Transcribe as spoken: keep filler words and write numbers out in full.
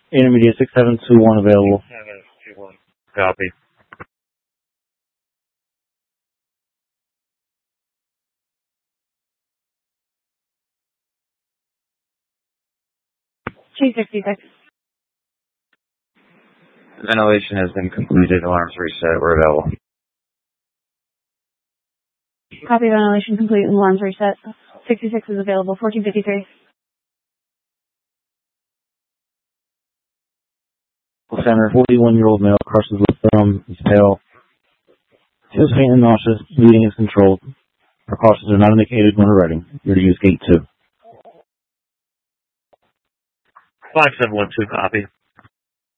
Intermediate six seven two one available. seven two one. Copy. two sixty-six. Ventilation has been completed. Alarms reset. We're available. Copy, ventilation complete and alarms reset. sixty-six is available. fourteen fifty-three. Center, forty-one-year-old male, crushes left thumb. He's pale. Feels faint and nauseous. Bleeding is controlled. Precautions are not indicated when we're ready. You're to use gate two. five seven one two, copy.